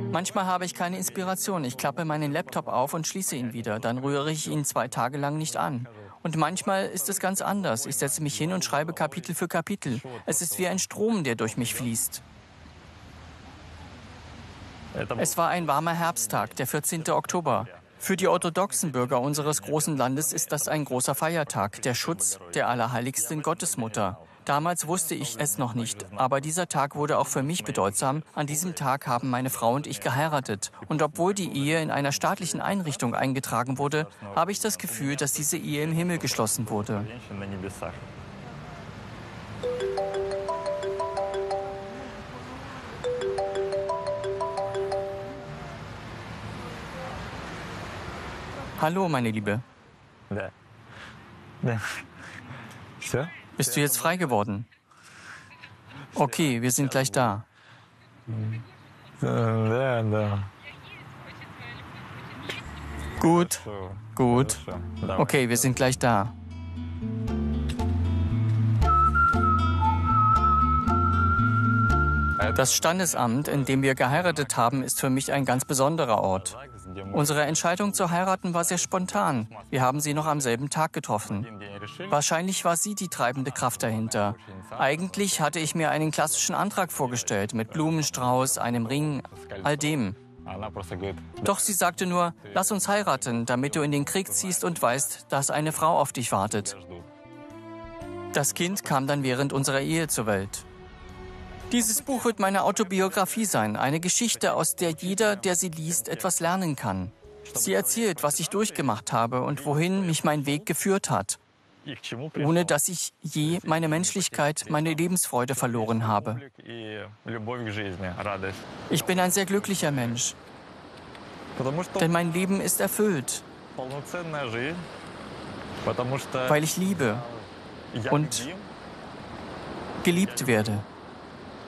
Manchmal habe ich keine Inspiration. Ich klappe meinen Laptop auf und schließe ihn wieder. Dann rühre ich ihn 2 Tage lang nicht an. Und manchmal ist es ganz anders. Ich setze mich hin und schreibe Kapitel für Kapitel. Es ist wie ein Strom, der durch mich fließt. Es war ein warmer Herbsttag, der 14. Oktober. Für die orthodoxen Bürger unseres großen Landes ist das ein großer Feiertag, der Schutz der allerheiligsten Gottesmutter. Damals wusste ich es noch nicht, aber dieser Tag wurde auch für mich bedeutsam. An diesem Tag haben meine Frau und ich geheiratet. Und obwohl die Ehe in einer staatlichen Einrichtung eingetragen wurde, habe ich das Gefühl, dass diese Ehe im Himmel geschlossen wurde. Hallo, meine Liebe. Bist du jetzt frei geworden? Okay, wir sind gleich da. Gut, gut. Okay, wir sind gleich da. Das Standesamt, in dem wir geheiratet haben, ist für mich ein ganz besonderer Ort. Unsere Entscheidung zu heiraten war sehr spontan. Wir haben sie noch am selben Tag getroffen. Wahrscheinlich war sie die treibende Kraft dahinter. Eigentlich hatte ich mir einen klassischen Antrag vorgestellt, mit Blumenstrauß, einem Ring, all dem. Doch sie sagte nur, lass uns heiraten, damit du in den Krieg ziehst und weißt, dass eine Frau auf dich wartet. Das Kind kam dann während unserer Ehe zur Welt. Dieses Buch wird meine Autobiografie sein, eine Geschichte, aus der jeder, der sie liest, etwas lernen kann. Sie erzählt, was ich durchgemacht habe und wohin mich mein Weg geführt hat, ohne dass ich je meine Menschlichkeit, meine Lebensfreude verloren habe. Ich bin ein sehr glücklicher Mensch, denn mein Leben ist erfüllt, weil ich liebe und geliebt werde.